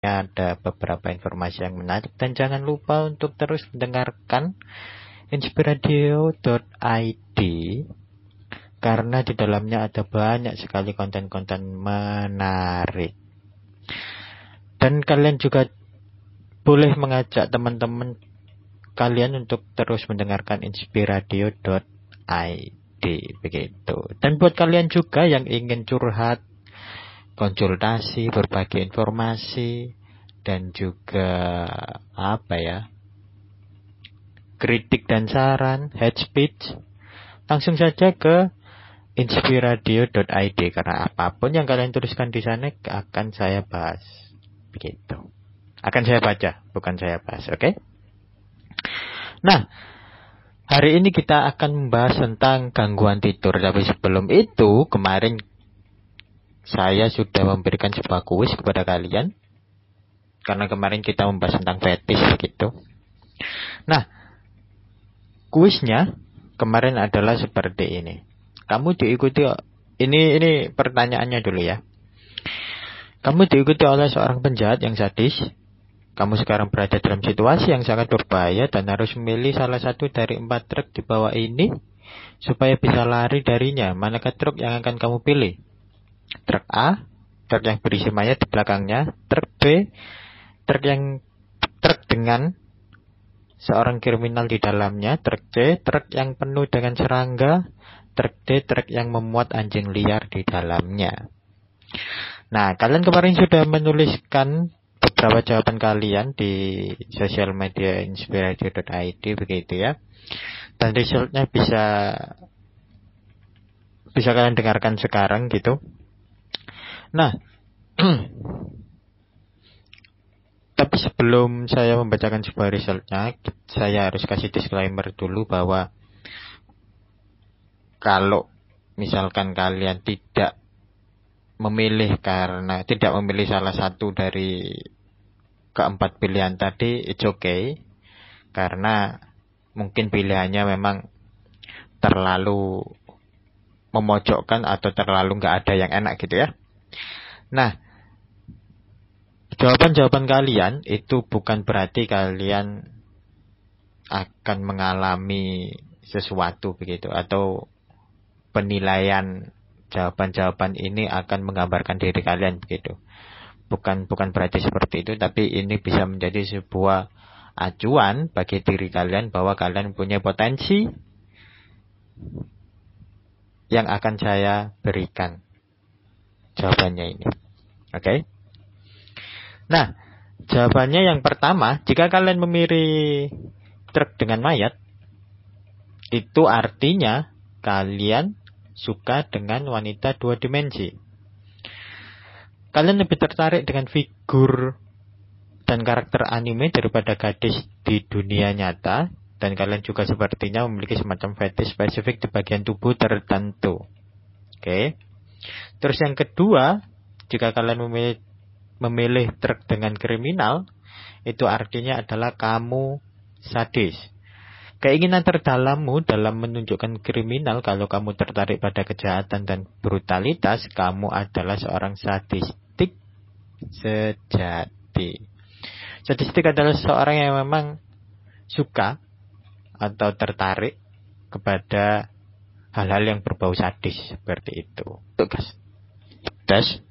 ada beberapa informasi yang menarik. Dan jangan lupa untuk terus mendengarkan inspiradio.id, karena di dalamnya ada banyak sekali konten-konten menarik. Dan kalian juga boleh mengajak teman-teman kalian untuk terus mendengarkan inspiradio.id, begitu. Dan buat kalian juga yang ingin curhat, konsultasi, berbagi informasi, dan juga kritik dan saran, hate speech, langsung saja ke inspiradio.id, karena apapun yang kalian tuliskan di sana akan saya bahas, begitu. Akan saya baca, bukan saya bahas, oke? Nah, hari ini kita akan membahas tentang gangguan tidur. Tapi sebelum itu, kemarin saya sudah memberikan sebuah kuis kepada kalian, karena kemarin kita membahas tentang fetish, begitu. Nah, kuisnya kemarin adalah seperti ini. Kamu diikuti, ini pertanyaannya dulu ya. Kamu diikuti oleh seorang penjahat yang sadis. Kamu sekarang berada dalam situasi yang sangat berbahaya dan harus memilih salah satu dari 4 truk di bawah ini supaya bisa lari darinya. Manakah truk yang akan kamu pilih? Truk A, truk yang berisi mayat di belakangnya. Truk B, truk dengan seorang kriminal di dalamnya. Truk C, truk yang penuh dengan serangga. Truk D, truk yang memuat anjing liar di dalamnya. Nah, kalian kemarin sudah menuliskan beberapa jawaban kalian di sosial media inspiradio.id, begitu ya. Dan resultnya bisa kalian dengarkan sekarang, gitu. Nah, tapi sebelum saya membacakan sebuah resultnya, saya harus kasih disclaimer dulu bahwa kalau misalkan kalian tidak memilih salah satu dari keempat pilihan tadi, it's okay, karena mungkin pilihannya memang terlalu memojokkan atau terlalu nggak ada yang enak, gitu ya. Nah, jawaban-jawaban kalian itu bukan berarti kalian akan mengalami sesuatu, begitu, atau penilaian jawaban-jawaban ini akan menggambarkan diri kalian, begitu. Bukan berarti seperti itu, tapi ini bisa menjadi sebuah acuan bagi diri kalian bahwa kalian punya potensi yang akan saya berikan jawabannya ini. Oke? Nah, jawabannya yang pertama, jika kalian memilih truk dengan mayat, itu artinya kalian suka dengan wanita 2 dimensi. Kalian lebih tertarik dengan figur dan karakter anime daripada gadis di dunia nyata. Dan kalian juga sepertinya memiliki semacam fetish spesifik di bagian tubuh tertentu. Oke. Terus yang kedua, jika kalian memilih truk dengan kriminal, itu artinya adalah kamu sadis. Keinginan terdalammu dalam menunjukkan kriminal, kalau kamu tertarik pada kejahatan dan brutalitas, kamu adalah seorang sadistik sejati. Sadistik adalah seorang yang memang suka atau tertarik kepada hal-hal yang berbau sadis, seperti itu. Tugas. Tes.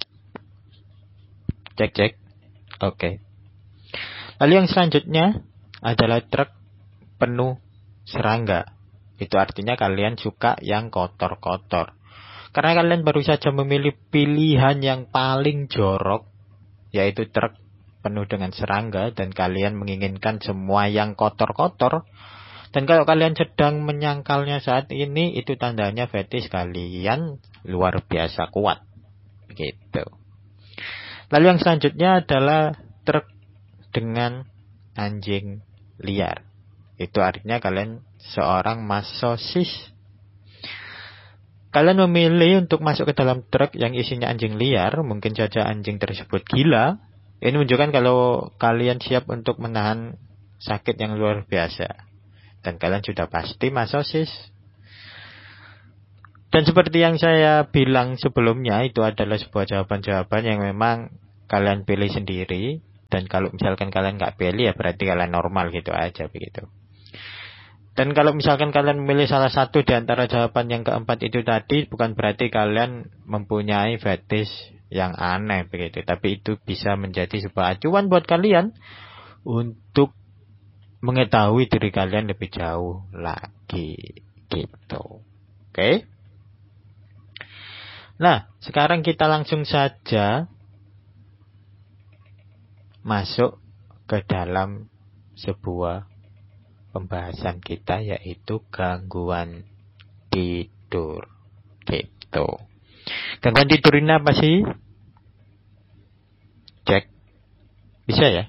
Cek. Oke. Lalu yang selanjutnya adalah truk penuh serangga. Itu artinya kalian suka yang kotor-kotor. Karena kalian baru saja memilih pilihan yang paling jorok, yaitu truk penuh dengan serangga, dan kalian menginginkan semua yang kotor-kotor. Dan kalau kalian sedang menyangkalnya saat ini, itu tandanya fetish kalian luar biasa kuat. Begitu. Lalu yang selanjutnya adalah truk dengan anjing liar. Itu artinya kalian seorang masosis. Kalian memilih untuk masuk ke dalam truk yang isinya anjing liar. Mungkin saja anjing tersebut gila. Ini menunjukkan kalau kalian siap untuk menahan sakit yang luar biasa. Dan kalian sudah pasti masosis. Dan seperti yang saya bilang sebelumnya, itu adalah sebuah jawaban-jawaban yang memang kalian pilih sendiri. Dan kalau misalkan kalian nggak pilih, ya berarti kalian normal gitu aja begitu. Dan kalau misalkan kalian memilih salah satu di antara jawaban yang keempat itu tadi, bukan berarti kalian mempunyai fetish yang aneh begitu. Tapi itu bisa menjadi sebuah acuan buat kalian untuk mengetahui diri kalian lebih jauh lagi gitu. Oke? Nah, sekarang kita langsung saja masuk ke dalam sebuah pembahasan kita, yaitu gangguan tidur gitu. Gangguan tidur ini apa sih? Cek. Bisa ya?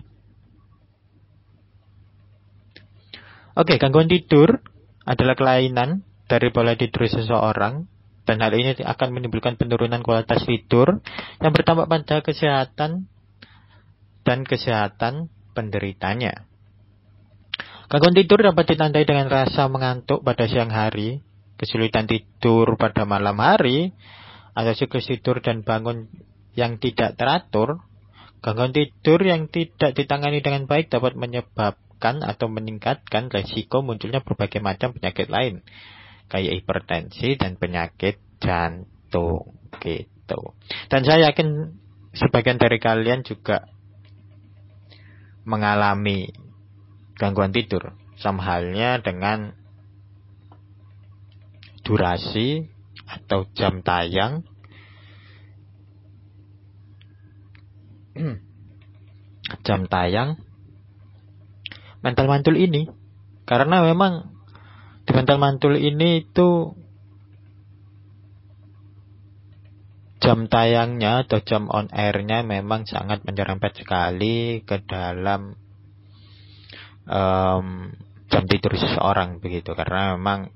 Oke, gangguan tidur adalah kelainan dari pola tidur seseorang, dan hal ini akan menimbulkan penurunan kualitas tidur yang berdampak pada kesehatan dan kesehatan penderitanya. Gangguan tidur dapat ditandai dengan rasa mengantuk pada siang hari, kesulitan tidur pada malam hari, atau siklus tidur dan bangun yang tidak teratur. Gangguan tidur yang tidak ditangani dengan baik dapat menyebabkan atau meningkatkan resiko munculnya berbagai macam penyakit lain, kayak hipertensi dan penyakit jantung gitu. Dan saya yakin sebagian dari kalian juga mengalami gangguan tidur, sama halnya dengan durasi atau jam tayang mental mantul ini. Karena memang di mental mantul ini itu jam tayangnya atau jam on airnya memang sangat menyerempet sekali ke dalam jam tidur seseorang begitu. Karena memang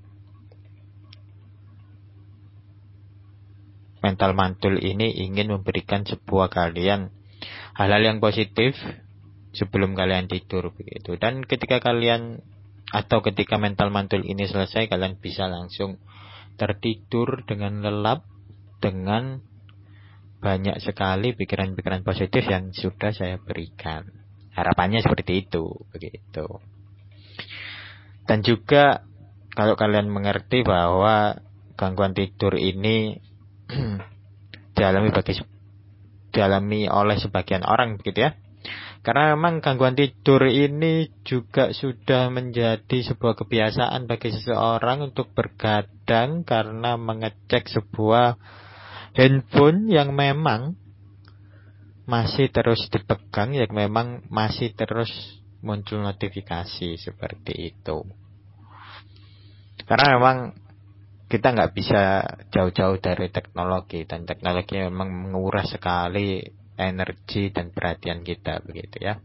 mental mantul ini ingin memberikan sebuah kalian hal-hal yang positif sebelum kalian tidur begitu. Dan ketika kalian atau ketika mental mantul ini selesai, kalian bisa langsung tertidur dengan lelap, dengan banyak sekali pikiran-pikiran positif yang sudah saya berikan. Harapannya seperti itu begitu. Dan juga kalau kalian mengerti bahwa gangguan tidur ini dialami oleh sebagian orang begitu ya. Karena memang gangguan tidur ini juga sudah menjadi sebuah kebiasaan bagi seseorang untuk bergadang karena mengecek sebuah handphone yang memang masih terus dipegang, yang memang masih terus muncul notifikasi seperti itu. Karena memang kita nggak bisa jauh-jauh dari teknologi, dan teknologi memang menguras sekali energi dan perhatian kita begitu ya.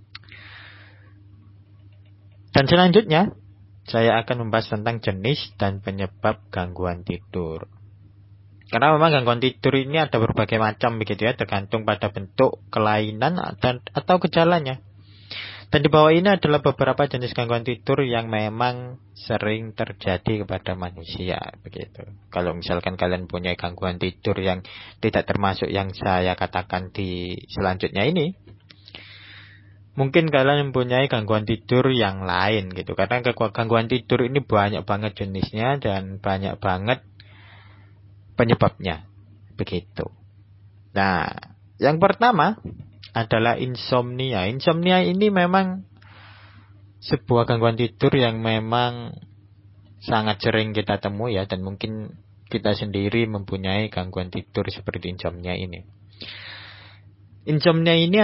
Dan selanjutnya saya akan membahas tentang jenis dan penyebab gangguan tidur. Karena memang gangguan tidur ini ada berbagai macam begitu ya, tergantung pada bentuk, kelainan atau gejalanya. Dan di bawah ini adalah beberapa jenis gangguan tidur yang memang sering terjadi kepada manusia begitu. Kalau misalkan kalian punya gangguan tidur yang tidak termasuk yang saya katakan di selanjutnya ini, mungkin kalian mempunyai gangguan tidur yang lain gitu. Karena gangguan tidur ini banyak banget jenisnya dan banyak banget penyebabnya begitu. Nah, yang pertama adalah insomnia. Insomnia ini memang sebuah gangguan tidur yang memang sangat sering kita temui ya, dan mungkin kita sendiri mempunyai gangguan tidur seperti insomnia ini. Insomnia ini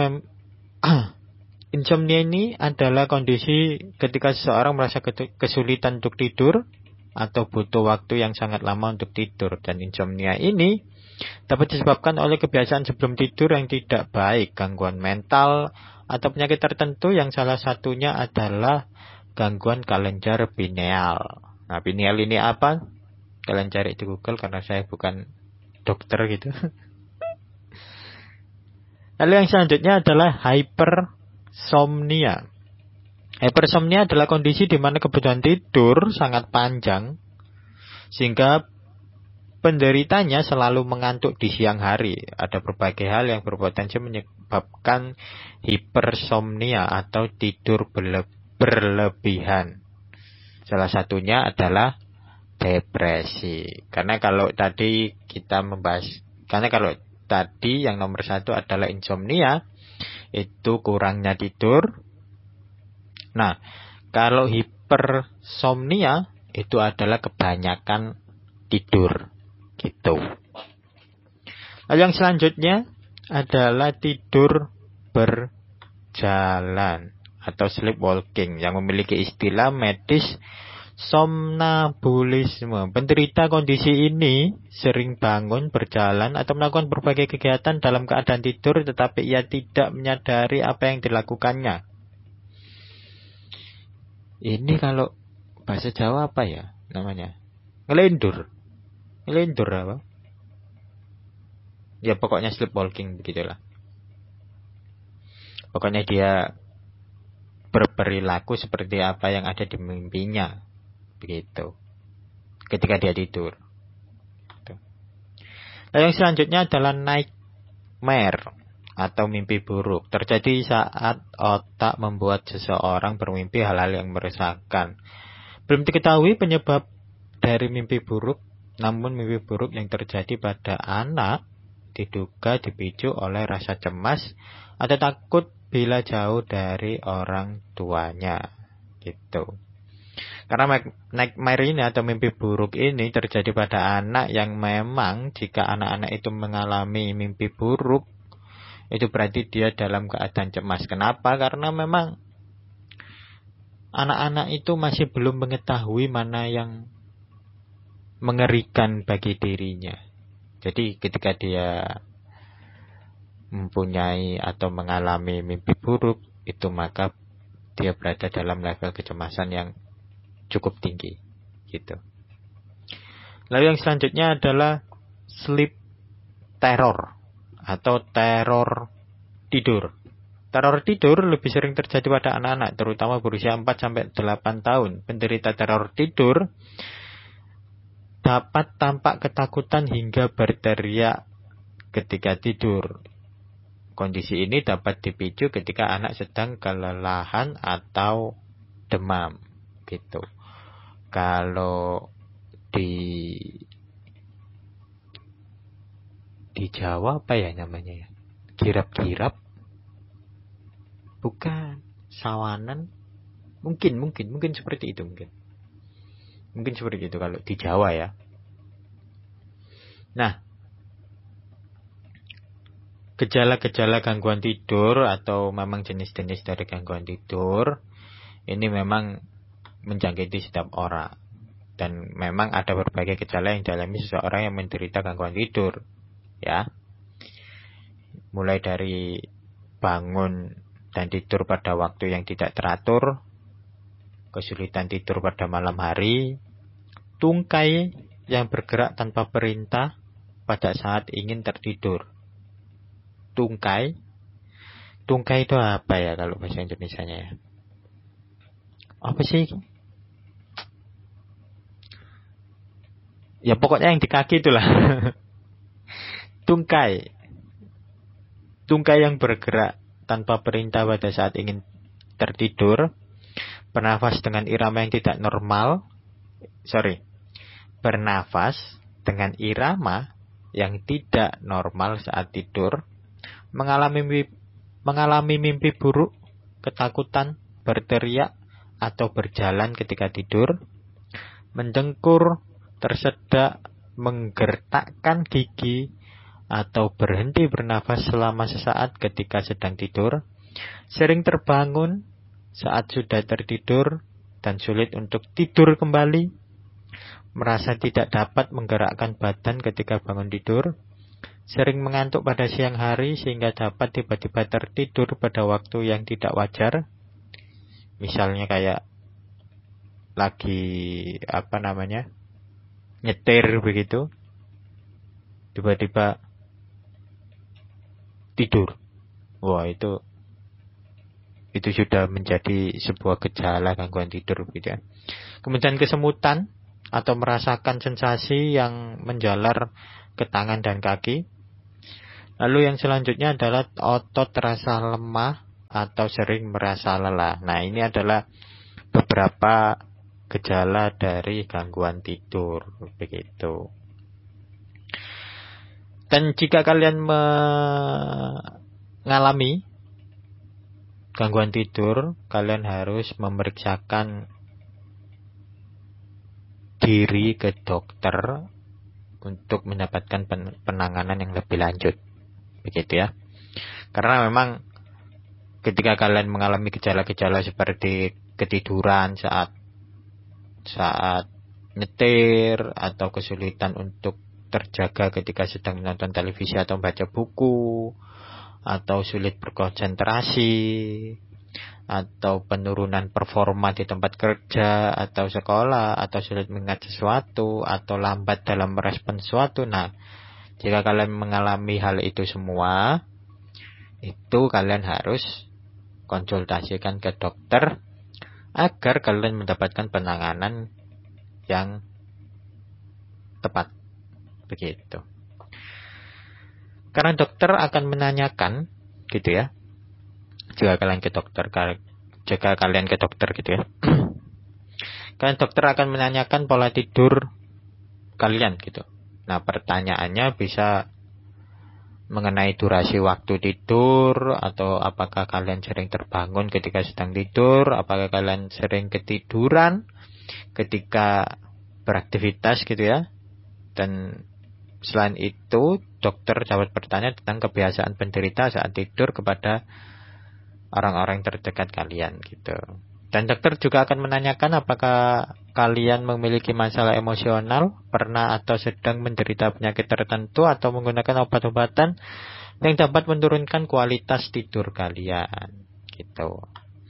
adalah kondisi ketika seseorang merasa kesulitan untuk tidur atau butuh waktu yang sangat lama untuk tidur. Dan insomnia ini dapat disebabkan oleh kebiasaan sebelum tidur yang tidak baik, gangguan mental, atau penyakit tertentu yang salah satunya adalah gangguan kelenjar pineal. Nah, pineal ini apa? Kalian cari di Google karena saya bukan dokter gitu. Lalu yang selanjutnya adalah hypersomnia. Hypersomnia adalah kondisi di mana kebutuhan tidur sangat panjang sehingga penderitanya selalu mengantuk di siang hari. Ada berbagai hal yang berpotensi menyebabkan hipersomnia atau tidur berlebihan. Salah satunya adalah depresi. Karena kalau tadi yang nomor 1 adalah insomnia, itu kurangnya tidur. Nah, kalau hipersomnia itu adalah kebanyakan tidur. Gitu. Lalu yang selanjutnya adalah tidur berjalan atau sleepwalking yang memiliki istilah medis somnambulisme. Penderita kondisi ini sering bangun, berjalan, atau melakukan berbagai kegiatan dalam keadaan tidur tetapi ia tidak menyadari apa yang dilakukannya. Ini kalau bahasa Jawa apa ya namanya? Ngelendur. Ngelendur apa? Ya pokoknya sleepwalking begitulah. Pokoknya dia berperilaku seperti apa yang ada di mimpinya. Begitu. Ketika dia tidur. Lalu yang selanjutnya adalah nightmare atau mimpi buruk. Terjadi saat otak membuat seseorang bermimpi hal-hal yang meresahkan. Belum diketahui penyebab dari mimpi buruk, namun mimpi buruk yang terjadi pada anak diduga dipicu oleh rasa cemas atau takut bila jauh dari orang tuanya. Gitu. Karena nightmare ini atau mimpi buruk ini terjadi pada anak yang memang jika anak-anak itu mengalami mimpi buruk, itu berarti dia dalam keadaan cemas. Kenapa? Karena memang anak-anak itu masih belum mengetahui mana yang mengerikan bagi dirinya. Jadi ketika dia mempunyai atau mengalami mimpi buruk, itu maka dia berada dalam level kecemasan yang cukup tinggi. Gitu. Lalu yang selanjutnya adalah sleep terror atau teror tidur. Teror tidur lebih sering terjadi pada anak-anak, terutama berusia 4-8 tahun. Penderita teror tidur dapat tampak ketakutan hingga berteriak ketika tidur. Kondisi ini dapat dipicu ketika anak sedang kelelahan atau demam. Gitu. Kalau di Jawa apa ya namanya ya? Kirap-kirap? Bukan. Sawanan? Mungkin seperti itu mungkin. Mungkin seperti itu kalau di Jawa ya. Nah, gejala-gejala gangguan tidur atau memang jenis-jenis dari gangguan tidur ini memang menjangkiti setiap orang. Dan memang ada berbagai gejala yang dialami seseorang yang menderita gangguan tidur. Ya. Mulai dari bangun dan tidur pada waktu yang tidak teratur, kesulitan tidur pada malam hari, tungkai yang bergerak tanpa perintah pada saat ingin tertidur. Tungkai itu apa ya kalau bahasa Indonesianya ya? Apa sih? Ya pokoknya yang di kaki itulah. Tungkai yang bergerak tanpa perintah pada saat ingin tertidur, bernafas dengan irama yang tidak normal, bernafas dengan irama yang tidak normal saat tidur, mengalami mimpi buruk, ketakutan, berteriak, atau berjalan ketika tidur, mendengkur, tersedak, menggertakkan gigi, atau berhenti bernafas selama sesaat ketika sedang tidur, sering terbangun saat sudah tertidur dan sulit untuk tidur kembali, merasa tidak dapat menggerakkan badan ketika bangun tidur, sering mengantuk pada siang hari sehingga dapat tiba-tiba tertidur pada waktu yang tidak wajar. Misalnya kayak lagi nyetir begitu, tiba-tiba tidur. Wah, itu sudah menjadi sebuah gejala gangguan tidur gitu ya. Kemudian kesemutan atau merasakan sensasi yang menjalar ke tangan dan kaki. Lalu yang selanjutnya adalah otot terasa lemah atau sering merasa lelah. Nah, ini adalah beberapa gejala dari gangguan tidur, begitu. Dan jika kalian mengalami gangguan tidur, kalian harus memeriksakan diri ke dokter untuk mendapatkan penanganan yang lebih lanjut, begitu ya. Karena memang ketika kalian mengalami gejala-gejala seperti ketiduran saat nyetir atau kesulitan untuk terjaga ketika sedang menonton televisi atau baca buku, atau sulit berkonsentrasi, atau penurunan performa di tempat kerja atau sekolah, atau sulit mengingat sesuatu, atau lambat dalam merespon sesuatu. Nah, jika kalian mengalami hal itu semua, itu kalian harus konsultasikan ke dokter agar kalian mendapatkan penanganan yang tepat. Begitu. Karena dokter akan menanyakan, gitu ya. Jika kalian ke dokter gitu ya. Kalian dokter akan menanyakan pola tidur kalian gitu. Nah, pertanyaannya bisa mengenai durasi waktu tidur, atau apakah kalian sering terbangun ketika sedang tidur, apakah kalian sering ketiduran ketika beraktivitas gitu ya. Dan selain itu, dokter dapat bertanya tentang kebiasaan penderita saat tidur kepada orang-orang terdekat kalian gitu. Dan dokter juga akan menanyakan apakah kalian memiliki masalah emosional, pernah atau sedang menderita penyakit tertentu, atau menggunakan obat-obatan yang dapat menurunkan kualitas tidur kalian gitu.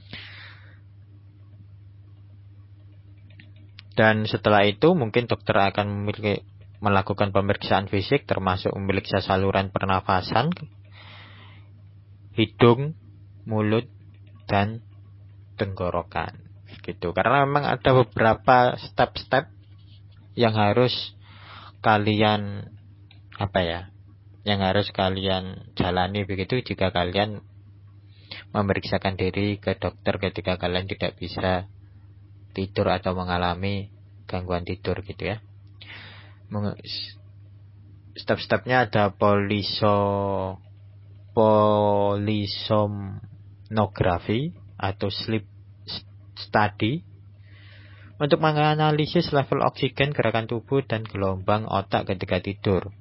Dan setelah itu mungkin dokter akan melakukan pemeriksaan fisik, termasuk memeriksa saluran pernafasan, hidung, mulut, dan tenggorokan gitu. Karena memang ada beberapa step-step yang harus kalian yang harus kalian jalani begitu jika kalian memeriksakan diri ke dokter ketika kalian tidak bisa tidur atau mengalami gangguan tidur gitu ya. Step-stepnya ada polisomnografi atau sleep study untuk menganalisis level oksigen, gerakan tubuh, dan gelombang otak ketika tidur.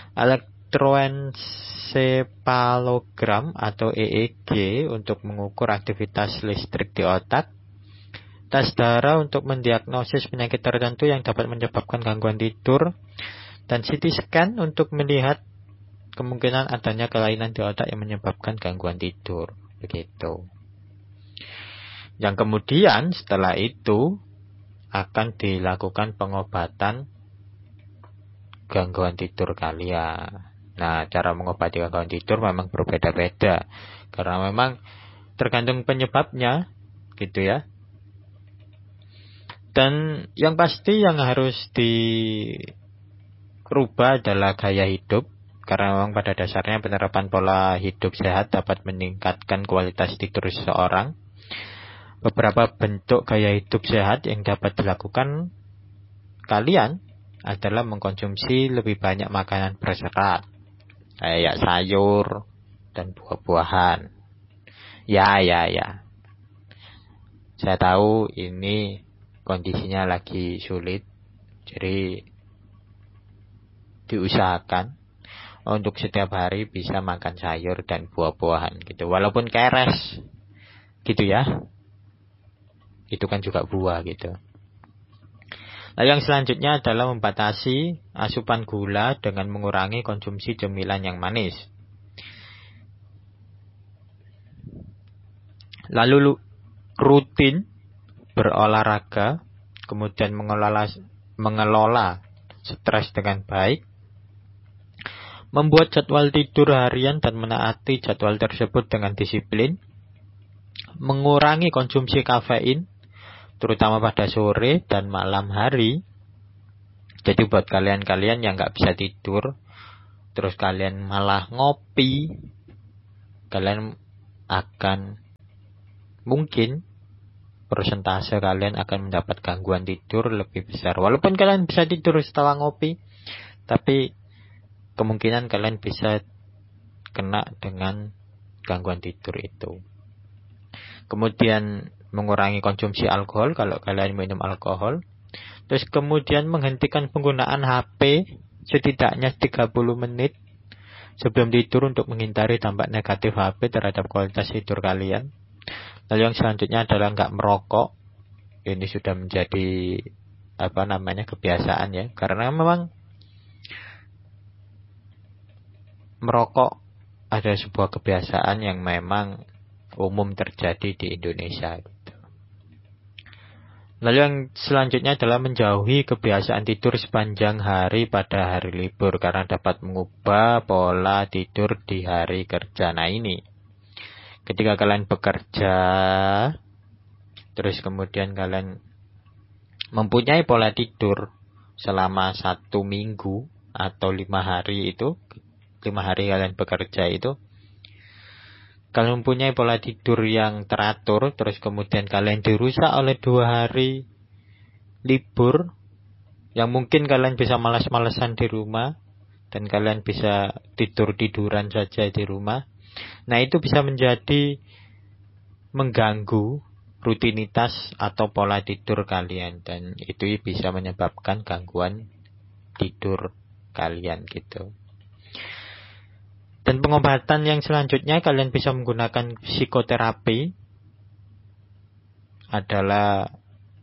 Elektroencephalogram atau EEG untuk mengukur aktivitas listrik di otak. Tes darah untuk mendiagnosis penyakit tertentu yang dapat menyebabkan gangguan tidur, dan CT scan untuk melihat kemungkinan adanya kelainan di otak yang menyebabkan gangguan tidur. Begitu. Yang kemudian setelah itu akan dilakukan pengobatan gangguan tidur kalian. Nah, cara mengobati gangguan tidur memang berbeda-beda karena memang tergantung penyebabnya, gitu ya. Dan yang pasti yang harus dirubah adalah gaya hidup, karena memang pada dasarnya penerapan pola hidup sehat dapat meningkatkan kualitas tidur seseorang. Beberapa bentuk gaya hidup sehat yang dapat dilakukan kalian adalah mengkonsumsi lebih banyak makanan berserat, kayak sayur dan buah-buahan. Ya. Saya tahu ini kondisinya lagi sulit, jadi diusahakan untuk setiap hari bisa makan sayur dan buah-buahan gitu, walaupun keres gitu ya, itu kan juga buah gitu. Nah, yang selanjutnya adalah membatasi asupan gula dengan mengurangi konsumsi cemilan yang manis. Lalu rutin berolahraga, kemudian mengelola stres dengan baik, membuat jadwal tidur harian dan menaati jadwal tersebut dengan disiplin, mengurangi konsumsi kafein, terutama pada sore dan malam hari, Jadi buat kalian-kalian yang nggak bisa tidur, terus kalian malah ngopi, kalian akan mungkin persentase kalian akan mendapat gangguan tidur lebih besar. Walaupun kalian bisa tidur setelah ngopi, tapi kemungkinan kalian bisa kena dengan gangguan tidur itu. Kemudian mengurangi konsumsi alkohol kalau kalian minum alkohol. Terus kemudian menghentikan penggunaan HP setidaknya 30 menit sebelum tidur untuk menghindari dampak negatif HP terhadap kualitas tidur kalian. Lalu yang selanjutnya adalah nggak merokok. Ini sudah menjadi kebiasaan ya. Karena memang merokok ada sebuah kebiasaan yang memang umum terjadi di Indonesia. Lalu yang selanjutnya adalah menjauhi kebiasaan tidur sepanjang hari pada hari libur karena dapat mengubah pola tidur di hari kerja. Nah ini, ketika kalian bekerja, terus kemudian kalian mempunyai pola tidur selama 1 minggu atau 5 hari itu, 5 hari kalian bekerja itu, kalian mempunyai pola tidur yang teratur, terus kemudian kalian dirusak oleh 2 hari libur, yang mungkin kalian bisa malas-malasan di rumah, dan kalian bisa tidur-tiduran saja di rumah. Nah itu bisa menjadi mengganggu rutinitas atau pola tidur kalian, dan itu bisa menyebabkan gangguan tidur kalian gitu. Dan pengobatan yang selanjutnya kalian bisa menggunakan psikoterapi. Adalah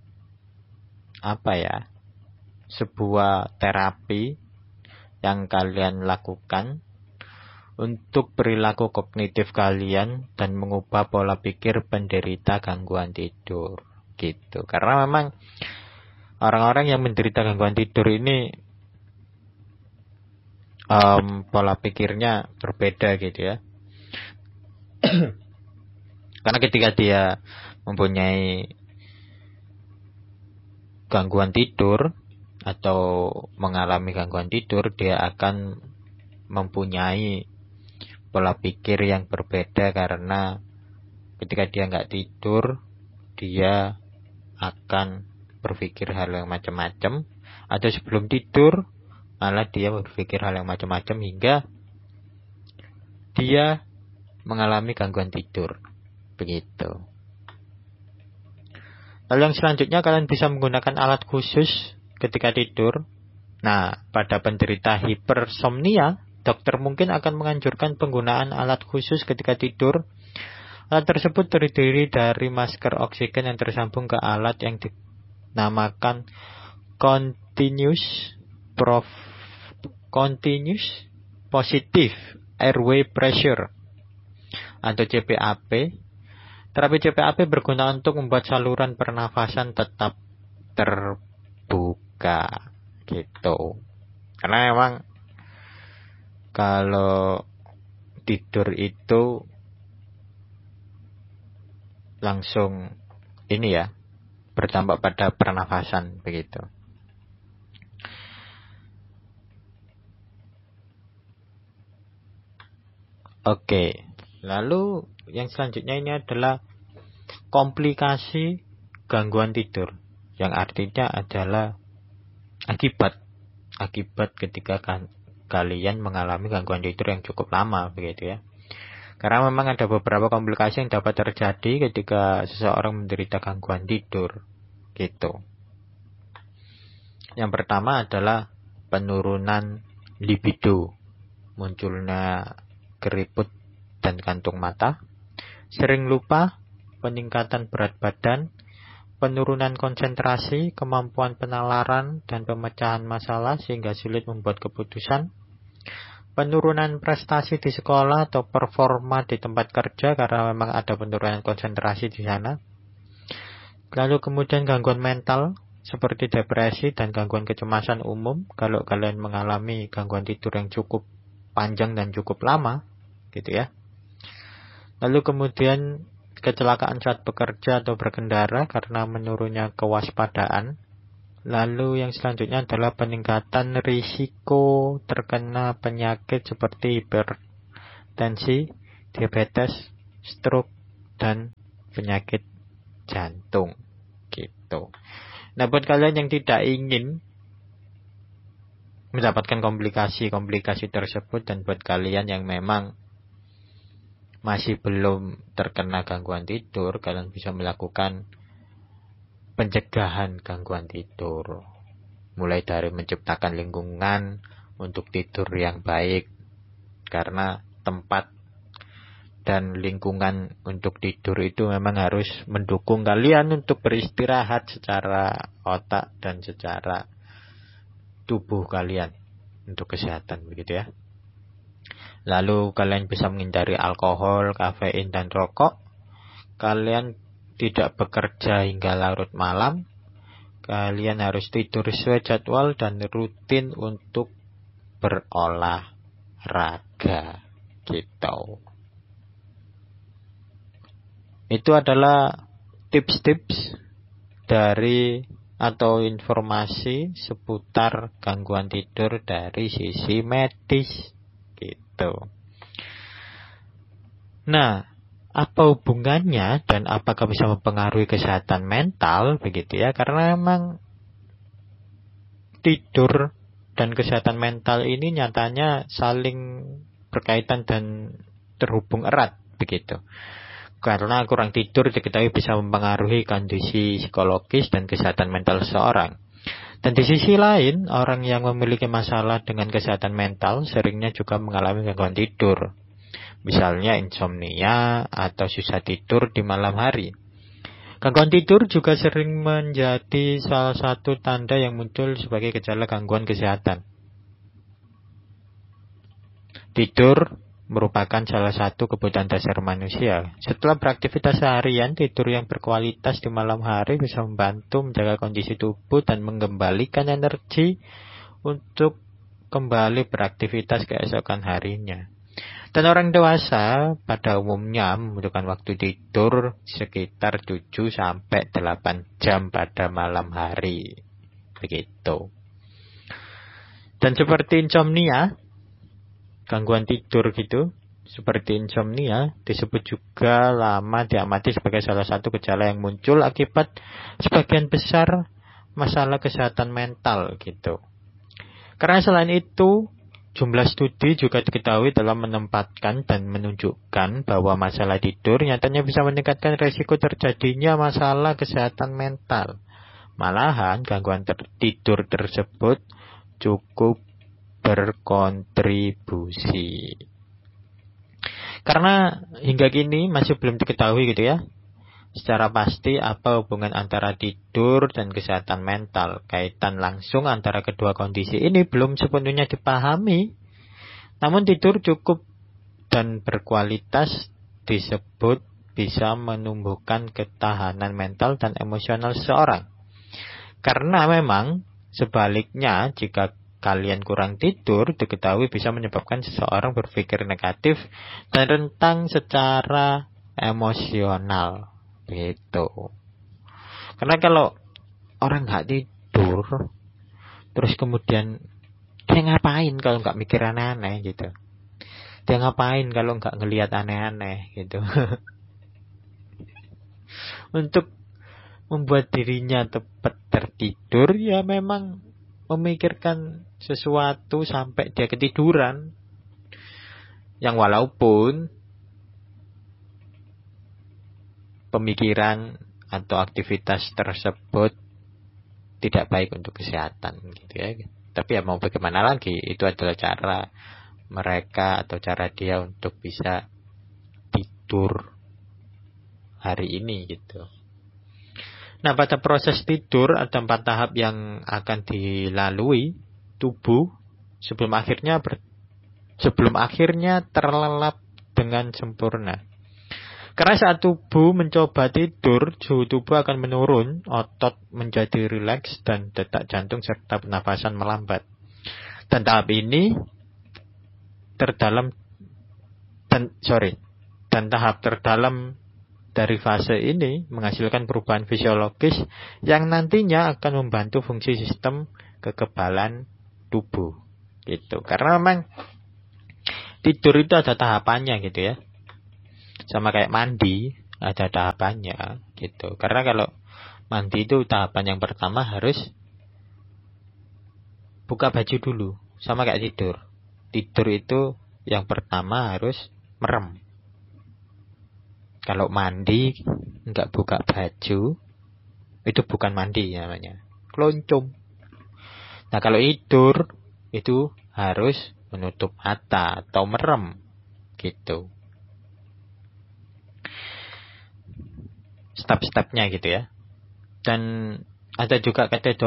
sebuah terapi yang kalian lakukan untuk perilaku kognitif kalian dan mengubah pola pikir penderita gangguan tidur gitu. Karena memang orang-orang yang menderita gangguan tidur ini pola pikirnya berbeda gitu ya. Karena ketika dia mempunyai gangguan tidur atau mengalami gangguan tidur, dia akan mempunyai pola pikir yang berbeda, karena ketika dia nggak tidur, dia akan berpikir hal yang macam-macam, atau sebelum tidur malah dia berpikir hal yang macam-macam hingga dia mengalami gangguan tidur. Begitu. Lalu yang selanjutnya kalian bisa menggunakan alat khusus ketika tidur. Nah, pada penderita hipersomnia, dokter mungkin akan menganjurkan penggunaan alat khusus ketika tidur. Alat tersebut terdiri dari masker oksigen yang tersambung ke alat yang dinamakan Continuous Positive Airway Pressure atau CPAP. Terapi CPAP berguna untuk membuat saluran pernafasan tetap terbuka gitu. Karena memang kalau tidur itu langsung berdampak pada pernafasan begitu. Oke, lalu yang selanjutnya ini adalah komplikasi gangguan tidur, yang artinya adalah akibat ketika kalian mengalami gangguan tidur yang cukup lama begitu ya. Karena memang ada beberapa komplikasi yang dapat terjadi ketika seseorang menderita gangguan tidur gitu. Yang pertama adalah penurunan libido, munculnya keriput dan kantung mata, sering lupa, peningkatan berat badan, penurunan konsentrasi, kemampuan penalaran dan pemecahan masalah sehingga sulit membuat keputusan, penurunan prestasi di sekolah atau performa di tempat kerja karena memang ada penurunan konsentrasi di sana. Lalu kemudian gangguan mental seperti depresi dan gangguan kecemasan umum kalau kalian mengalami gangguan tidur yang cukup panjang dan cukup lama gitu ya. Lalu kemudian kecelakaan saat bekerja atau berkendara karena menurunnya kewaspadaan Lalu yang selanjutnya adalah peningkatan risiko terkena penyakit seperti hipertensi, diabetes, stroke, dan penyakit jantung. Gitu. Nah, buat kalian yang tidak ingin mendapatkan komplikasi-komplikasi tersebut, dan buat kalian yang memang masih belum terkena gangguan tidur, kalian bisa melakukan pencegahan gangguan tidur. Mulai dari menciptakan lingkungan untuk tidur yang baik. Karena tempat dan lingkungan untuk tidur itu memang harus mendukung kalian untuk beristirahat secara otak dan secara tubuh kalian untuk kesehatan, begitu ya. Lalu kalian bisa menghindari alkohol, kafein, dan rokok. Kalian tidak bekerja hingga larut malam. Kalian harus tidur sesuai jadwal dan rutin untuk berolahraga. Gitu. Itu adalah tips-tips dari atau informasi seputar gangguan tidur dari sisi medis. Gitu. Nah, apa hubungannya dan apakah bisa mempengaruhi kesehatan mental, begitu ya? Karena memang tidur dan kesehatan mental ini nyatanya saling berkaitan dan terhubung erat, begitu. Karena kurang tidur diketahui bisa mempengaruhi kondisi psikologis dan kesehatan mental seseorang. Dan di sisi lain, orang yang memiliki masalah dengan kesehatan mental seringnya juga mengalami gangguan tidur. Misalnya insomnia atau susah tidur di malam hari. Gangguan tidur juga sering menjadi salah satu tanda yang muncul sebagai gejala gangguan kesehatan. Tidur merupakan salah satu kebutuhan dasar manusia. Setelah beraktivitas seharian, tidur yang berkualitas di malam hari bisa membantu menjaga kondisi tubuh dan mengembalikan energi untuk kembali beraktivitas keesokan harinya. Dan orang dewasa pada umumnya membutuhkan waktu tidur sekitar 7-8 jam pada malam hari. Begitu. Dan seperti insomnia, gangguan tidur gitu, seperti insomnia disebut juga lama diamati sebagai salah satu gejala yang muncul akibat sebagian besar masalah kesehatan mental gitu. Karena selain itu, jumlah studi juga diketahui dalam menempatkan dan menunjukkan bahwa masalah tidur nyatanya bisa meningkatkan resiko terjadinya masalah kesehatan mental. Malahan gangguan tidur tersebut cukup berkontribusi. Karena hingga kini masih belum diketahui gitu ya, secara pasti apa hubungan antara tidur dan kesehatan mental. Kaitan langsung antara kedua kondisi ini belum sepenuhnya dipahami. Namun tidur cukup dan berkualitas disebut bisa menumbuhkan ketahanan mental dan emosional seseorang. Karena memang sebaliknya, jika kalian kurang tidur, diketahui bisa menyebabkan seseorang berpikir negatif dan rentan secara emosional. Gitu. Karena kalau orang nggak tidur, terus kemudian dia ngapain kalau nggak mikir aneh-aneh gitu? Dia ngapain kalau nggak ngelihat aneh-aneh gitu? Untuk membuat dirinya tepat tertidur, ya memang memikirkan sesuatu sampai dia ketiduran. Yang walaupun pemikiran atau aktivitas tersebut tidak baik untuk kesehatan gitu ya. Tapi ya mau bagaimana lagi, itu adalah cara mereka atau cara dia untuk bisa tidur hari ini gitu. Nah, pada proses tidur ada 4 tahap yang akan dilalui tubuh sebelum akhirnya terlelap dengan sempurna. Karena saat tubuh mencoba tidur, suhu tubuh akan menurun, otot menjadi rileks, dan detak jantung serta pernafasan melambat. Dan tahap ini dan tahap terdalam dari fase ini menghasilkan perubahan fisiologis yang nantinya akan membantu fungsi sistem kekebalan tubuh. Gitu. Karena memang tidur itu ada tahapannya gitu ya. Sama kayak mandi, ada tahapannya gitu. Karena kalau mandi itu tahapan yang pertama harus buka baju dulu. Sama kayak tidur. Tidur itu yang pertama harus merem. Kalau mandi nggak buka baju, itu bukan mandi namanya, keloncong. Nah kalau tidur itu harus menutup mata atau merem gitu. Step-stepnya gitu ya. Dan ada juga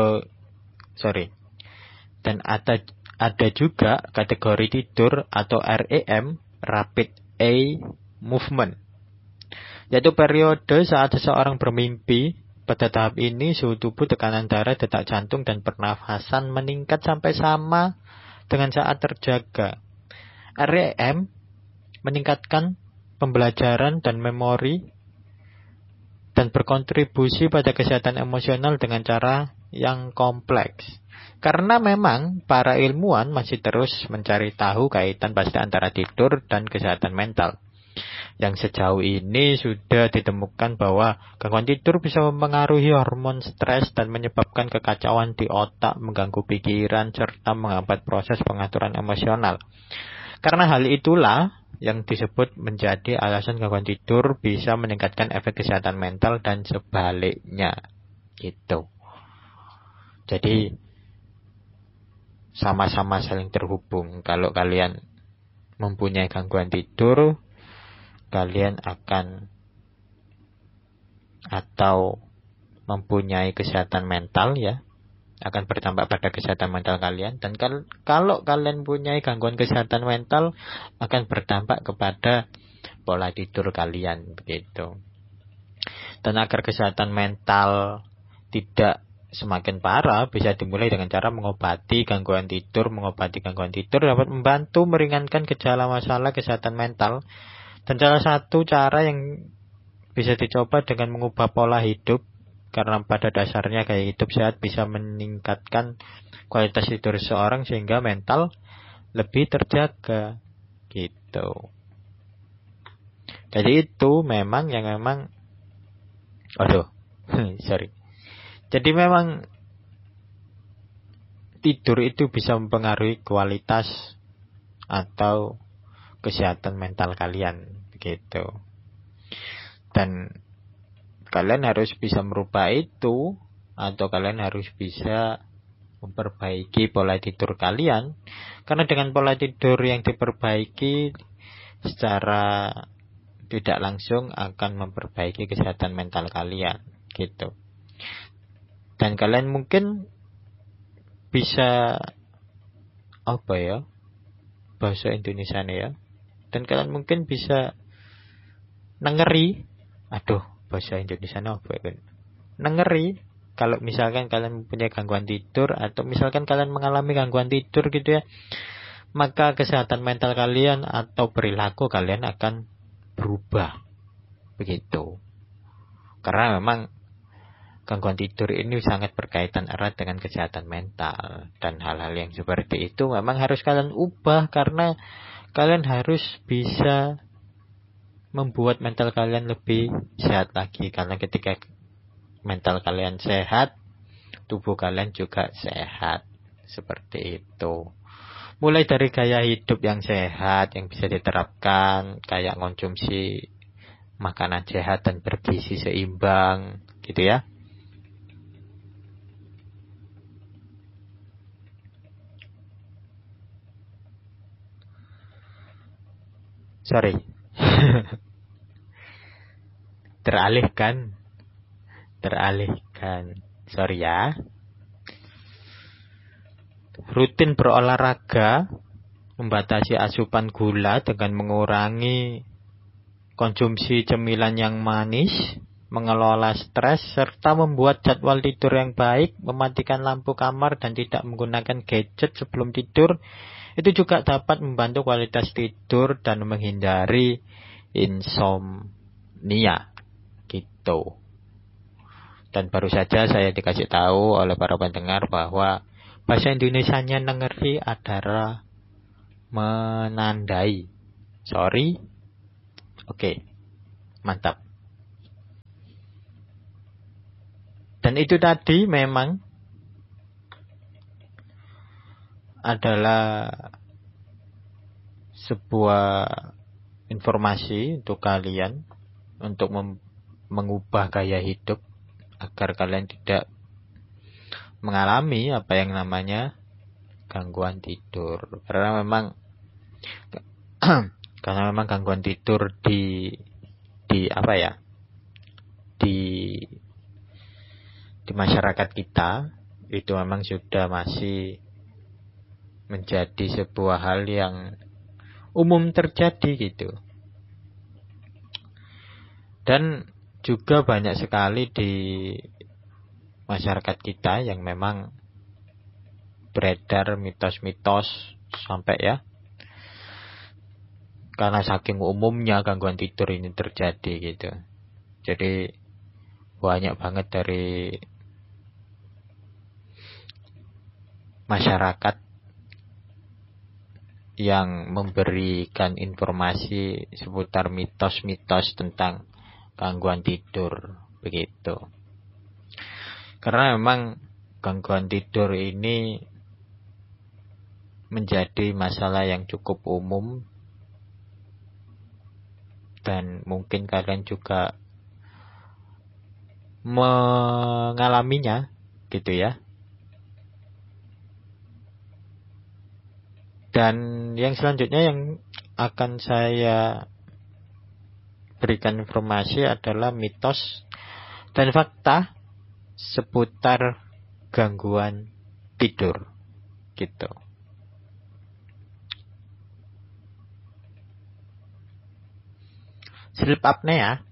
Dan ada juga kategori tidur atau REM, Rapid Eye Movement, yaitu periode saat seseorang bermimpi. Pada tahap ini suhu tubuh, tekanan darah, detak jantung, dan pernafasan meningkat sampai sama dengan saat terjaga. REM meningkatkan pembelajaran dan memori dan berkontribusi pada kesehatan emosional dengan cara yang kompleks. Karena memang para ilmuwan masih terus mencari tahu kaitan pasti antara tidur dan kesehatan mental. Yang sejauh ini sudah ditemukan bahwa gangguan tidur bisa mempengaruhi hormon stres dan menyebabkan kekacauan di otak, mengganggu pikiran, serta menghambat proses pengaturan emosional. Karena hal itulah yang disebut menjadi alasan gangguan tidur bisa meningkatkan efek kesehatan mental dan sebaliknya. Gitu. Jadi sama-sama saling terhubung. Kalau kalian mempunyai gangguan tidur, kalian akan atau mempunyai kesehatan mental ya, akan berdampak pada kesehatan mental kalian. Dan kalau kalian mempunyai gangguan kesehatan mental, akan berdampak kepada pola tidur kalian begitu. Dan agar kesehatan mental tidak semakin parah, bisa dimulai dengan cara mengobati gangguan tidur. Mengobati gangguan tidur dapat membantu meringankan gejala masalah kesehatan mental. Dan salah satu cara yang bisa dicoba dengan mengubah pola hidup, karena pada dasarnya gaya hidup sehat bisa meningkatkan kualitas tidur seseorang sehingga mental lebih terjaga gitu. Jadi itu memang Jadi memang tidur itu bisa mempengaruhi kualitas atau kesehatan mental kalian begitu. Dan kalian harus bisa merubah itu, atau kalian harus bisa memperbaiki pola tidur kalian. Karena dengan pola tidur yang diperbaiki secara tidak langsung akan memperbaiki kesehatan mental kalian gitu. Dan kalian mungkin bisa bahasa Indonesia ya. Dan kalian mungkin bisa nengeri. Bahasa Indonesia nengeri. Kalau misalkan kalian mempunyai gangguan tidur, atau misalkan kalian mengalami gangguan tidur gitu ya, maka kesehatan mental kalian atau perilaku kalian akan berubah begitu. Karena memang gangguan tidur ini sangat berkaitan erat dengan kesehatan mental. Dan hal-hal yang seperti itu memang harus kalian ubah, karena kalian harus bisa membuat mental kalian lebih sehat lagi. Karena ketika mental kalian sehat, tubuh kalian juga sehat. Seperti itu. Mulai dari gaya hidup yang sehat yang bisa diterapkan, kayak konsumsi makanan sehat dan bergizi seimbang gitu ya. Teralihkan. Sorry ya. Rutin berolahraga, membatasi asupan gula dengan mengurangi konsumsi cemilan yang manis, mengelola stres, serta membuat jadwal tidur yang baik, mematikan lampu kamar dan tidak menggunakan gadget sebelum tidur. Itu juga dapat membantu kualitas tidur dan menghindari insomnia begitu. Dan baru saja saya dikasih tahu oleh para pendengar bahwa bahasa Indonesianya nengeri adalah menandai. Sorry. Oke. Mantap. Dan itu tadi memang adalah sebuah informasi untuk kalian untuk mengubah gaya hidup agar kalian tidak mengalami apa yang namanya gangguan tidur. Karena memang gangguan tidur di apa ya? Di masyarakat kita itu memang sudah masih menjadi sebuah hal yang umum terjadi gitu. Dan juga banyak sekali di masyarakat kita yang memang beredar mitos-mitos sampai ya. Karena saking umumnya gangguan tidur ini terjadi gitu. Jadi banyak banget dari masyarakat yang memberikan informasi seputar mitos-mitos tentang gangguan tidur begitu. Karena memang gangguan tidur ini menjadi masalah yang cukup umum dan mungkin kalian juga mengalaminya gitu ya. Dan yang selanjutnya yang akan saya berikan informasi adalah mitos dan fakta seputar gangguan tidur gitu. Sleep apnea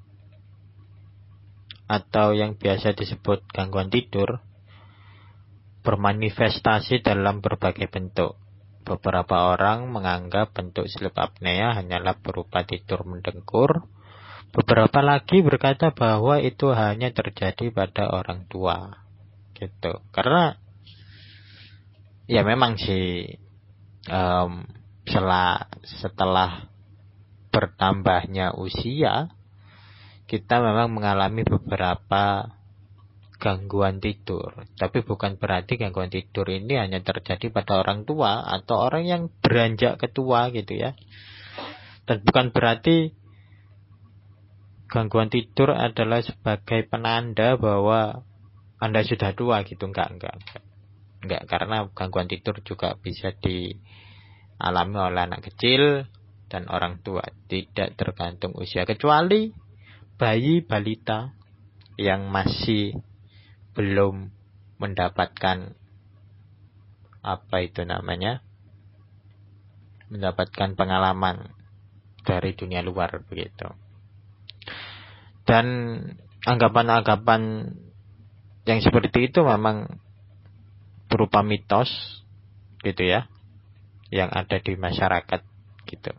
atau yang biasa disebut gangguan tidur bermanifestasi dalam berbagai bentuk. Beberapa orang menganggap bentuk sleep apnea hanyalah berupa tidur mendengkur. Beberapa lagi berkata bahwa itu hanya terjadi pada orang tua gitu. Karena ya memang sih setelah bertambahnya usia kita memang mengalami beberapa gangguan tidur. Tapi bukan berarti gangguan tidur ini hanya terjadi pada orang tua atau orang yang beranjak ketua gitu ya. Dan bukan berarti gangguan tidur adalah sebagai penanda bahwa Anda sudah tua gitu. Enggak, karena gangguan tidur juga bisa dialami oleh anak kecil dan orang tua, tidak tergantung usia, kecuali bayi balita yang masih belum mendapatkan mendapatkan pengalaman dari dunia luar begitu. Dan anggapan-anggapan yang seperti itu memang berupa mitos gitu ya, yang ada di masyarakat gitu.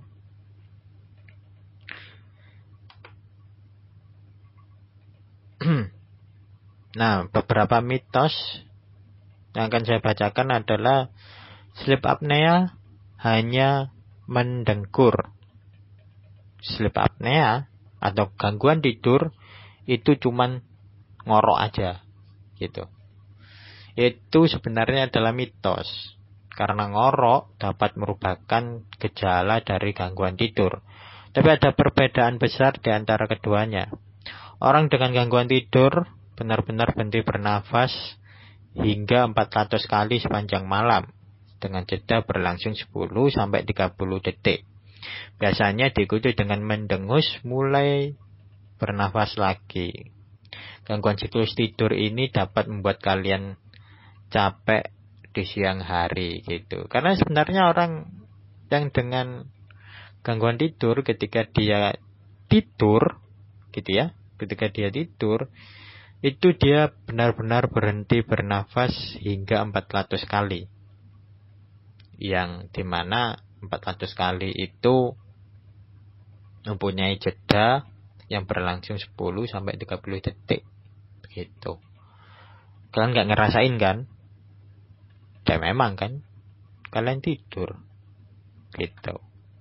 Nah, beberapa mitos yang akan saya bacakan adalah sleep apnea hanya mendengkur. Sleep apnea atau gangguan tidur itu cuman ngorok aja gitu. Itu sebenarnya adalah mitos. Karena ngorok dapat merupakan gejala dari gangguan tidur. Tapi ada perbedaan besar di antara keduanya. Orang dengan gangguan tidur benar-benar berhenti bernafas hingga 400 kali sepanjang malam dengan jeda berlangsung 10-30 detik. Biasanya diikuti dengan mendengus mulai bernafas lagi. Gangguan siklus tidur ini dapat membuat kalian capek di siang hari gitu. Karena sebenarnya orang yang dengan gangguan tidur ketika dia tidur gitu ya, ketika dia tidur itu dia benar-benar berhenti bernafas hingga 400 kali. Yang dimana 400 kali itu mempunyai jeda yang berlangsung 10 sampai 30 detik. Begitu. Kalian nggak ngerasain kan? Ya memang kan, kalian tidur. Gitu.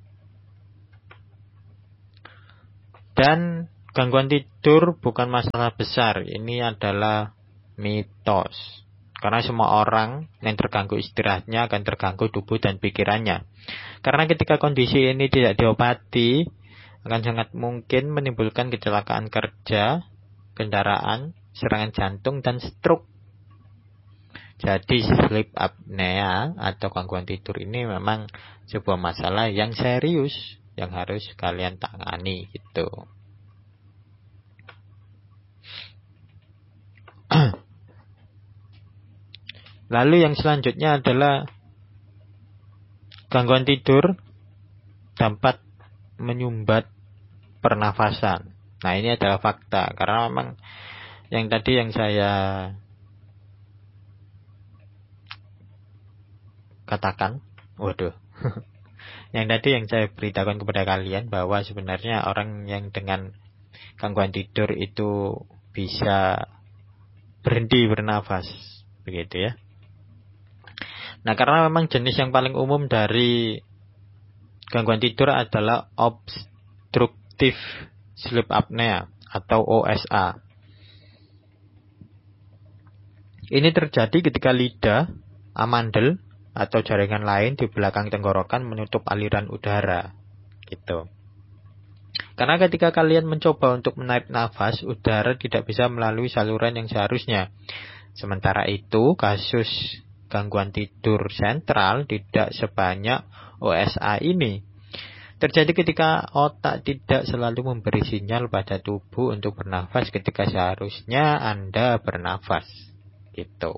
Dan gangguan tidur bukan masalah besar. Ini adalah mitos. Karena semua orang yang terganggu istirahatnya akan terganggu tubuh dan pikirannya. Karena ketika kondisi ini tidak diobati, akan sangat mungkin menimbulkan kecelakaan kerja, kendaraan, serangan jantung, dan stroke. Jadi sleep apnea atau gangguan tidur ini memang sebuah masalah yang serius yang harus kalian tangani gitu. Lalu yang selanjutnya adalah gangguan tidur dapat menyumbat pernafasan. Nah, ini adalah fakta karena memang yang tadi yang saya katakan, yang tadi yang saya beritakan kepada kalian bahwa sebenarnya orang yang dengan gangguan tidur itu bisa berhenti bernafas, begitu ya. Nah, karena memang jenis yang paling umum dari gangguan tidur adalah obstructive sleep apnea atau OSA. Ini terjadi ketika lidah, amandel, atau jaringan lain di belakang tenggorokan menutup aliran udara. Gitu. Karena ketika kalian mencoba untuk menarik nafas, udara tidak bisa melalui saluran yang seharusnya. Sementara itu, kasus gangguan tidur sentral tidak sebanyak OSA ini. Terjadi ketika otak tidak selalu memberi sinyal pada tubuh untuk bernafas ketika seharusnya Anda bernafas. Gitu.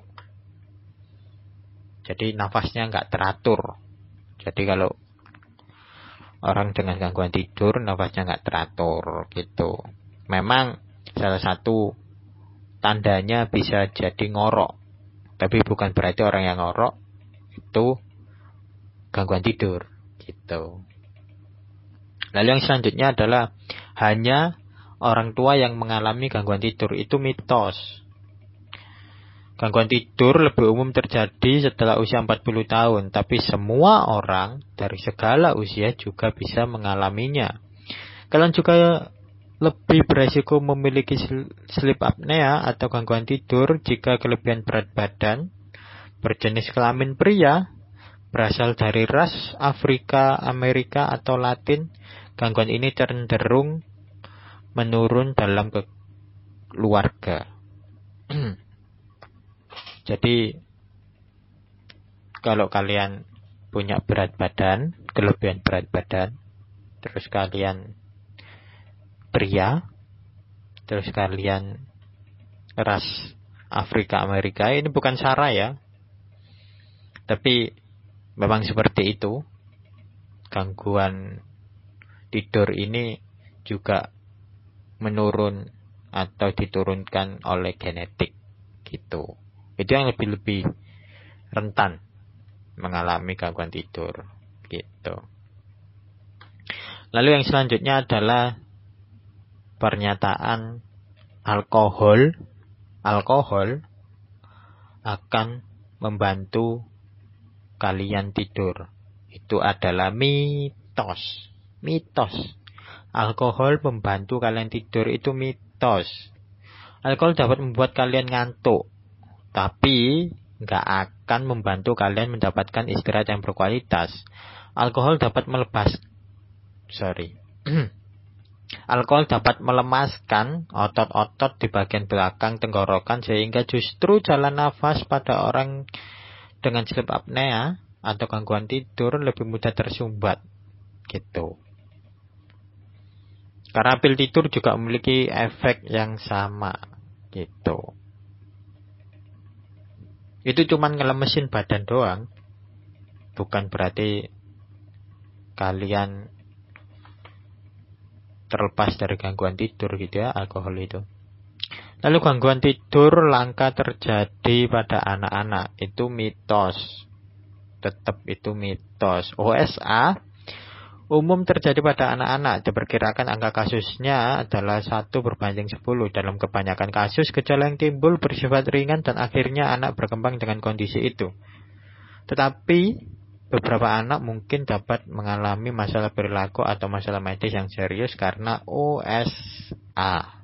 Jadi nafasnya nggak teratur. Jadi kalau orang dengan gangguan tidur nafasnya nggak teratur gitu. Memang salah satu tandanya bisa jadi ngorok. Tapi bukan berarti orang yang ngorok itu gangguan tidur gitu. Lalu yang selanjutnya adalah hanya orang tua yang mengalami gangguan tidur. Itu mitos. Gangguan tidur lebih umum terjadi setelah usia 40 tahun, tapi semua orang dari segala usia juga bisa mengalaminya. Kalian juga lebih beresiko memiliki sleep apnea atau gangguan tidur jika kelebihan berat badan, berjenis kelamin pria, berasal dari ras Afrika, Amerika, atau Latin. Gangguan ini cenderung menurun dalam keluarga. Jadi kalau kalian punya berat badan, kelebihan berat badan, terus kalian pria, terus kalian ras Afrika Amerika, ini bukan sara ya, tapi memang seperti itu. Gangguan tidur ini juga menurun atau diturunkan oleh genetik gitu. Itu yang lebih rentan mengalami gangguan tidur gitu. Lalu yang selanjutnya adalah pernyataan alkohol akan membantu kalian tidur. Itu adalah mitos. Alkohol membantu kalian tidur itu mitos. Alkohol dapat membuat kalian ngantuk, tapi nggak akan membantu kalian mendapatkan istirahat yang berkualitas. Alkohol dapat Alkohol dapat melemaskan otot-otot di bagian belakang tenggorokan sehingga justru jalan nafas pada orang dengan sleep apnea atau gangguan tidur lebih mudah tersumbat gitu. Karena pil tidur juga memiliki efek yang sama gitu. Itu cuman ngelemesin badan doang. Bukan berarti kalian terlepas dari gangguan tidur gitu ya, alkohol itu. Lalu gangguan tidur langka terjadi pada anak-anak. Itu mitos. Tetap itu mitos. OSA umum terjadi pada anak-anak. Diperkirakan angka kasusnya adalah 1/10. Dalam kebanyakan kasus, gejala yang timbul bersifat ringan dan akhirnya anak berkembang dengan kondisi itu. Tetapi beberapa anak mungkin dapat mengalami masalah perilaku atau masalah medis yang serius karena OSA.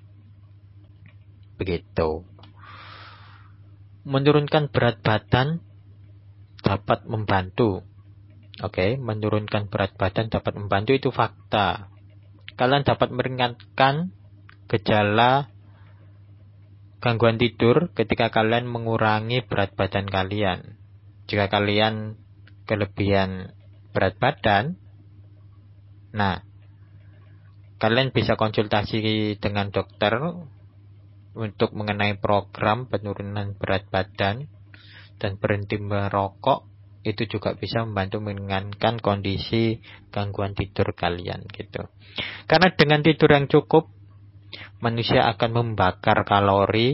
Begitu. Menurunkan berat badan dapat membantu. Oke, menurunkan berat badan dapat membantu, itu fakta. Kalian dapat meringankan gejala gangguan tidur ketika kalian mengurangi berat badan kalian. Jika kalian kelebihan berat badan, nah, kalian bisa konsultasi dengan dokter untuk mengenai program penurunan berat badan dan berhenti merokok. Itu juga bisa membantu meringankan kondisi gangguan tidur kalian gitu. Karena dengan tidur yang cukup, manusia akan membakar kalori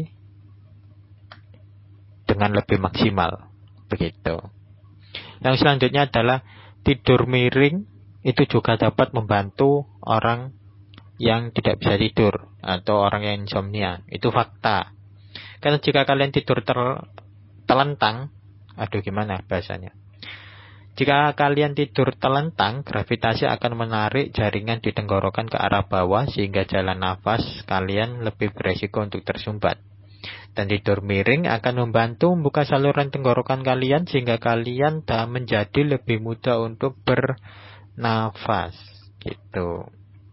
dengan lebih maksimal. Begitu. Yang selanjutnya adalah tidur miring. Itu juga dapat membantu orang yang tidak bisa tidur atau orang yang insomnia. Itu fakta. Karena jika kalian tidur telentang, gimana bahasanya? Jika kalian tidur telentang, gravitasi akan menarik jaringan di tenggorokan ke arah bawah sehingga jalan nafas kalian lebih beresiko untuk tersumbat. Dan tidur miring akan membantu membuka saluran tenggorokan kalian sehingga kalian menjadi lebih mudah untuk bernafas. Gitu.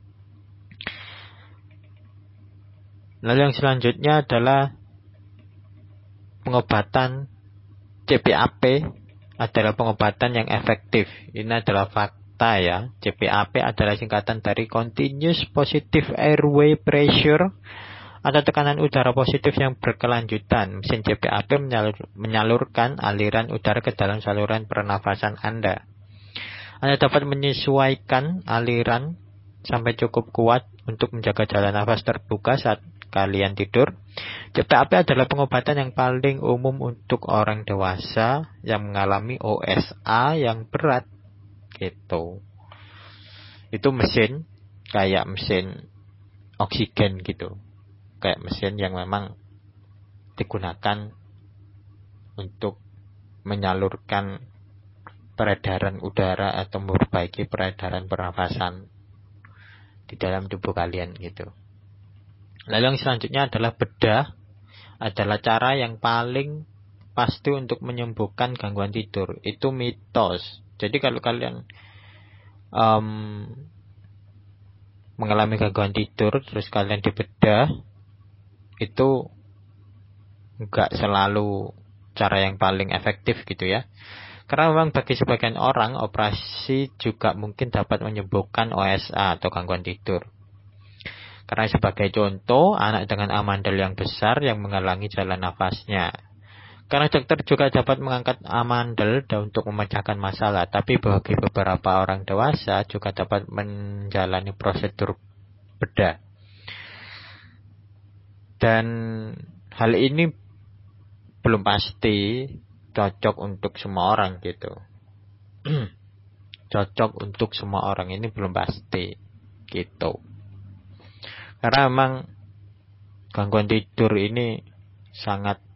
Lalu yang selanjutnya adalah pengobatan CPAP adalah pengobatan yang efektif. Ini adalah fakta ya. CPAP adalah singkatan dari Continuous Positive Airway Pressure atau tekanan udara positif yang berkelanjutan. Mesin CPAP menyalurkan aliran udara ke dalam saluran pernafasan Anda. Anda dapat menyesuaikan aliran sampai cukup kuat untuk menjaga jalan nafas terbuka saat kalian tidur. CPAP adalah pengobatan yang paling umum untuk orang dewasa yang mengalami OSA yang berat. Gitu. Itu mesin kayak mesin oksigen gitu. Kayak mesin yang memang digunakan untuk menyalurkan peredaran udara atau memperbaiki peredaran pernafasan di dalam tubuh kalian gitu. Lalu yang selanjutnya adalah bedah. Adalah cara yang paling pasti untuk menyembuhkan gangguan tidur. Itu mitos. Jadi kalau kalian mengalami gangguan tidur terus kalian dibedah, itu enggak selalu cara yang paling efektif gitu ya. Karena memang bagi sebagian orang operasi juga mungkin dapat menyembuhkan OSA atau gangguan tidur. Karena sebagai contoh, anak dengan amandel yang besar yang menghalangi jalan nafasnya. Karena dokter juga dapat mengangkat amandel untuk memecahkan masalah. Tapi bagi beberapa orang dewasa juga dapat menjalani prosedur bedah. Dan hal ini belum pasti cocok untuk semua orang gitu. Cocok untuk semua orang ini belum pasti gitu. Karena memang gangguan tidur ini sangat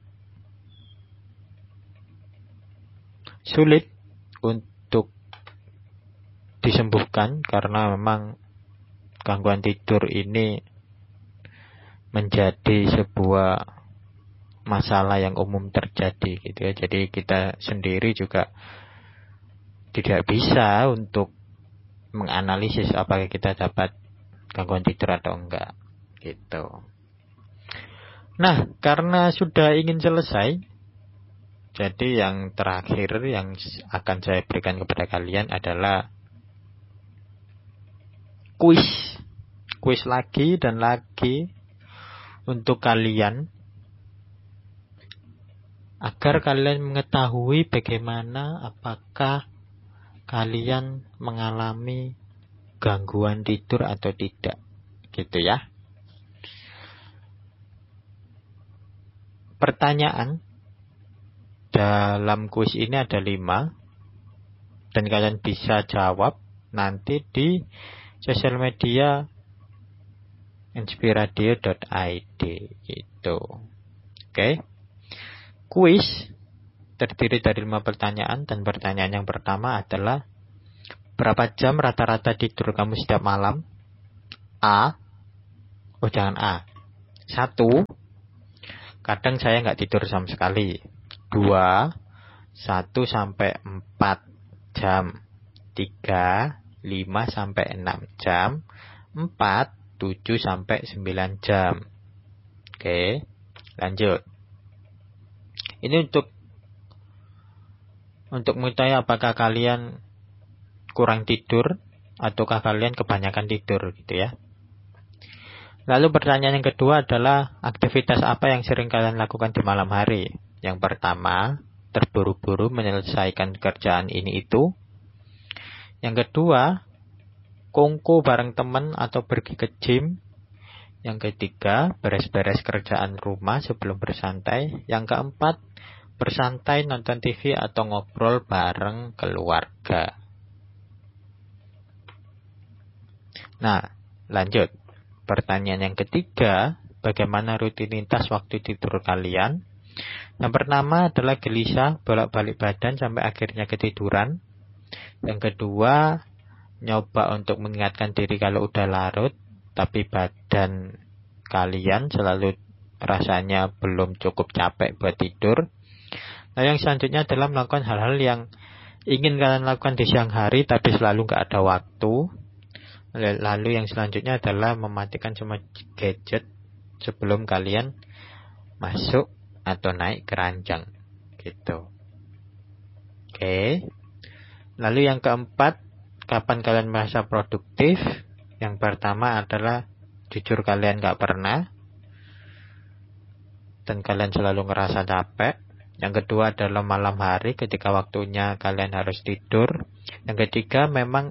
sulit untuk disembuhkan karena memang gangguan tidur ini menjadi sebuah masalah yang umum terjadi gitu ya. Jadi kita sendiri juga tidak bisa untuk menganalisis apakah kita dapat gangguan tidur atau enggak gitu. Nah, karena sudah ingin selesai, jadi yang terakhir yang akan saya berikan kepada kalian adalah kuis lagi dan lagi untuk kalian agar kalian mengetahui bagaimana apakah kalian mengalami gangguan tidur atau tidak, gitu ya. Pertanyaan dalam kuis ini ada 5 dan kalian bisa jawab nanti di sosial media inspiradio.id gitu. Oke. Kuis terdiri dari 5 pertanyaan, dan pertanyaan yang pertama adalah berapa jam rata-rata tidur kamu setiap malam? Jangan A. 1, kadang saya nggak tidur sama sekali. 2, 1 sampai 4 jam. 3, 5 sampai 6 jam. 4, 7 sampai 9 jam. Oke, lanjut. Ini untuk mengetahui apakah kalian kurang tidur ataukah kalian kebanyakan tidur gitu ya. Lalu pertanyaan yang kedua adalah aktivitas apa yang sering kalian lakukan di malam hari? Yang pertama, terburu-buru menyelesaikan kerjaan ini itu. Yang kedua, kongko bareng teman atau pergi ke gym. Yang ketiga, beres-beres kerjaan rumah sebelum bersantai. Yang keempat, bersantai nonton TV atau ngobrol bareng keluarga. Nah, lanjut. Pertanyaan yang ketiga, bagaimana rutinitas waktu tidur kalian? Yang pertama adalah gelisah, bolak-balik badan sampai akhirnya ketiduran. Yang kedua, nyoba untuk mengingatkan diri kalau udah larut, tapi badan kalian selalu rasanya belum cukup capek buat tidur. Nah, yang selanjutnya adalah melakukan hal-hal yang ingin kalian lakukan di siang hari, tapi selalu nggak ada waktu. Lalu yang selanjutnya adalah mematikan semua gadget sebelum kalian masuk atau naik ke ranjang gitu. Oke. Lalu yang keempat, kapan kalian merasa produktif? Yang pertama adalah jujur kalian gak pernah, dan kalian selalu ngerasa capek. Yang kedua adalah malam hari ketika waktunya kalian harus tidur. Yang ketiga memang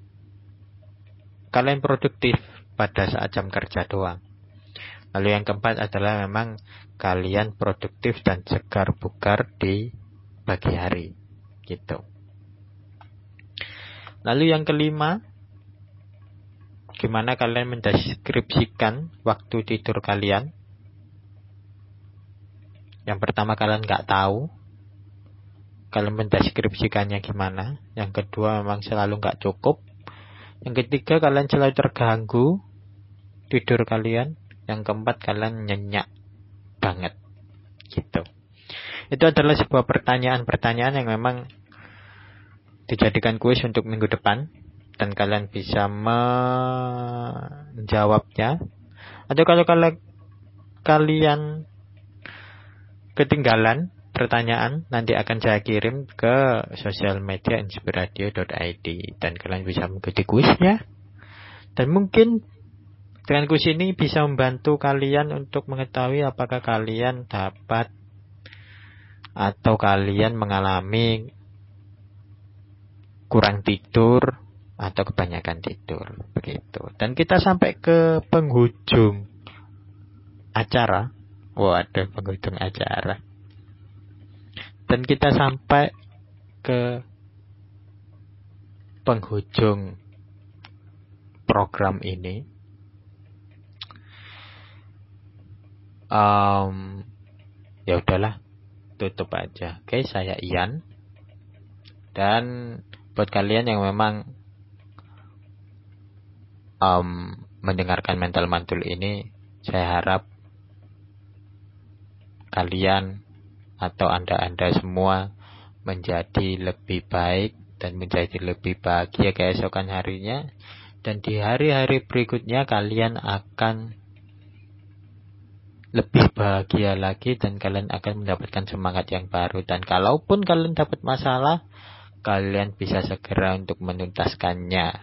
kalian produktif pada saat jam kerja doang. Lalu yang keempat adalah memang kalian produktif dan segar bugar di pagi hari gitu. Lalu yang kelima, gimana kalian mendeskripsikan waktu tidur kalian? Yang pertama, kalian nggak tahu. Kalian mendeskripsikannya gimana? Yang kedua, memang selalu nggak cukup. Yang ketiga, kalian selalu terganggu tidur kalian. Yang keempat, kalian nyenyak banget gitu. Itu adalah sebuah pertanyaan-pertanyaan yang memang dijadikan kuis untuk minggu depan, dan kalian bisa menjawabnya. Atau kalau kalian ketinggalan pertanyaan, nanti akan saya kirim ke sosial media inspiradio.id, dan kalian bisa mengikuti kuisnya. Dan mungkin dengan kuis ini bisa membantu kalian untuk mengetahui apakah kalian dapat atau kalian mengalami kurang tidur atau kebanyakan tidur begitu. Dan kita sampai ke penghujung acara. Ada penghujung acara. Dan kita sampai ke penghujung program ini. Ya udahlah, tutup aja. Oke, saya Ian. Dan buat kalian yang memang mendengarkan Mental Mantul ini, saya harap kalian atau Anda semua menjadi lebih baik dan menjadi lebih bahagia keesokan harinya. Dan di hari-hari berikutnya kalian akan lebih bahagia lagi, dan kalian akan mendapatkan semangat yang baru. Dan kalaupun kalian dapat masalah, kalian bisa segera untuk menuntaskannya.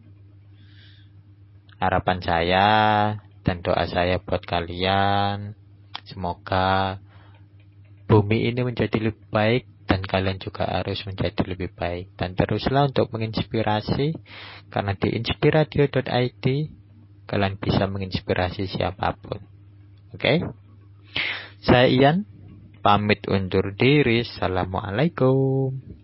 Harapan saya dan doa saya buat kalian, semoga bumi ini menjadi lebih baik, dan kalian juga harus menjadi lebih baik. Dan teruslah untuk menginspirasi, karena di inspiradio.id kalian bisa menginspirasi siapapun. Oke? Saya Ian, pamit undur diri. Assalamualaikum.